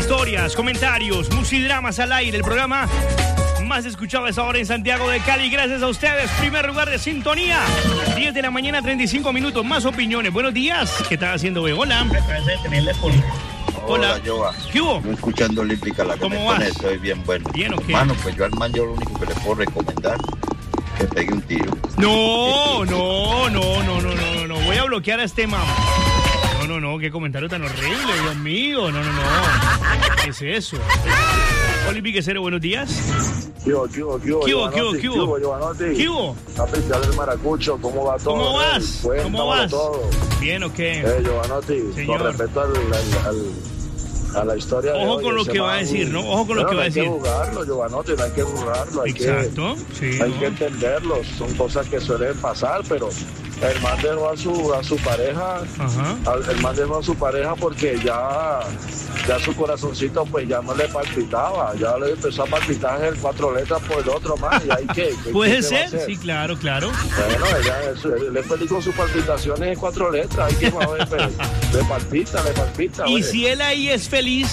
Historias, comentarios, musidramas al aire, el programa más escuchado a esa hora en Santiago de Cali. Gracias a ustedes, primer lugar de sintonía. 10 de la mañana, 35 minutos, más opiniones. Buenos días, ¿qué estás haciendo hoy? Hola. Hola, Joa. ¿Qué hubo? Estoy escuchando Olímpica, la que ¿Cómo me vas? pone, estoy bien bueno. ¿Bien o qué? Hermano, pues yo al man yo lo único que le puedo recomendar que pegue un tiro. No. Voy a bloquear a este mamá. No, qué comentario tan horrible, Dios mío. No. ¿Qué es eso? Olímpica Cero, buenos días. ¿Qué hubo, Giovanotti? ¿Qué hubo? Capital del Maracucho, ¿cómo va todo? ¿Cómo vas? Cuéntamelo ¿Cómo vas? todo. ¿Bien o qué? Giovanotti, Señor. con respecto a la historia de Ojo hoy, con lo ese que va a man, decir, ¿no? Ojo con lo que va a decir. No hay que jugarlo, Giovanotti, no hay que jugarlo. Exacto, sí. Hay que entenderlo. Son cosas que suelen pasar, pero el man dejó a su pareja. Ajá. El man dejó a su pareja porque ya su corazoncito pues ya no le palpitaba. Ya le empezó a palpitar en el 4 letras por el otro más. ¿Y ahí qué? Puede ¿Qué se va a ser, hacer? sí, claro. Bueno, él es feliz con sus palpitaciones en 4 letras. Hay que le palpita. Y oye. si él ahí es feliz,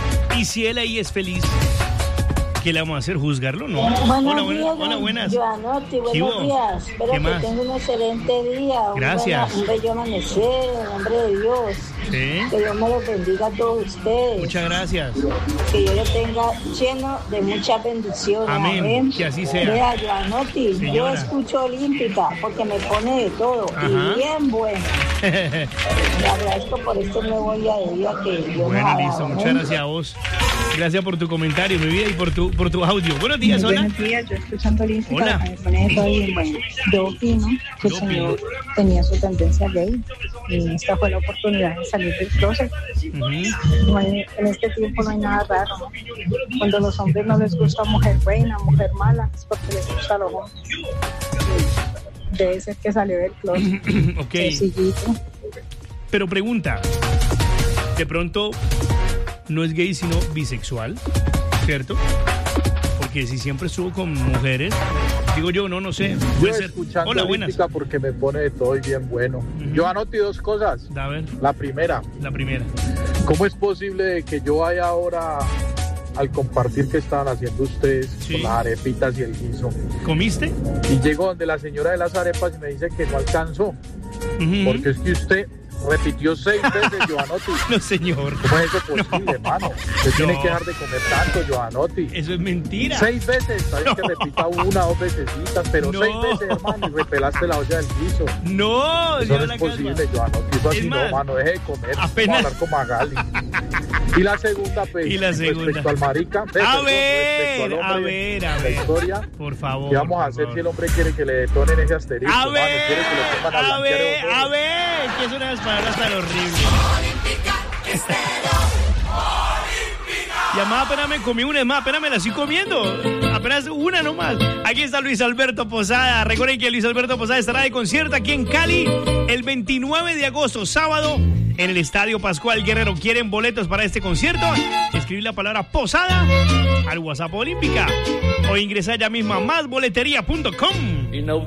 ¿qué le vamos a hacer? ¿Juzgarlo? No. Hola, buenas. Giovanotti, ¿Qué hubo? buenos días. Espero ¿Qué que más? tenga un excelente día. Gracias. Un bello amanecer, en nombre de Dios. Sí. Que Dios me los bendiga a todos ustedes. Muchas gracias. Que yo lo tenga lleno de muchas bendiciones. Amén. Que así sea. Vea, Giovanotti, yo Señora. escucho Olímpica porque me pone de todo. Ajá. Y bien bueno. Le agradezco por este nuevo día de vida que Dios nos Bueno, ha listo. dado. Muchas gracias a vos. Gracias por tu comentario, mi vida, y por tu audio. Buenos días, hola. Buenos días, yo escuchando Olímpica, Hola. me pone todo bien bueno. Yo opino que el señor tenía su tendencia gay y esta fue la oportunidad de salir del closet. Ujú. En este tiempo no hay nada raro, ¿no? Cuando a los hombres no les gusta mujer buena, mujer mala, es porque les gusta a los hombres. Debe ser que salió del closet. Ok. Sencillito. Pero pregunta, de pronto no es gay sino bisexual, ¿cierto? Porque si siempre estuvo con mujeres, digo yo, no sé. Yo Puede ser. escuchando Hola, buenas. Olímpica porque me pone de todo y bien bueno. Yo anoté 2 cosas. A ver, La primera, ¿cómo es posible que yo vaya ahora al compartir que estaban haciendo ustedes con las arepitas y el guiso? ¿Comiste? Y llego donde la señora de las arepas y me dice que no alcanzó. Porque es que usted repitió 6 veces, Giovanotti. No, señor. ¿Cómo es eso posible, hermano? Usted tiene que dejar de comer tanto, Giovanotti. Eso es mentira. 6 veces, está bien que repita 1 o 2 vecesitas, pero 6 veces, hermano, y repelaste la olla del guiso. No, eso no es posible, Giovanotti. Eso así no, mano, deje de comer. Vamos a hablar con Magali. Y la segunda, pues, respecto al marica. A ver. La historia. Por favor. ¿Qué vamos a hacer si el hombre quiere que le detonen ese asterisco? A Mano, ver, quiere que le pongan a ver, que es una de las palabras tan horribles. Llamada, apenas me comí una, es más, apenas me la estoy comiendo. Apenas una nomás. Aquí está Luis Alberto Posada. Recuerden que Luis Alberto Posada estará de concierto aquí en Cali el 29 de agosto, sábado, en el Estadio Pascual Guerrero. ¿Quieren boletos para este concierto? Escribir la palabra Posada al WhatsApp Olímpica o ingresar ya mismo a másboletería.com.